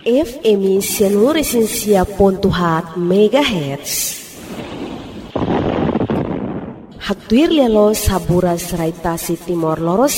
FM Seluruh Pontuhat MHz. Haktuir lelo sabura serai tasi Timor Leste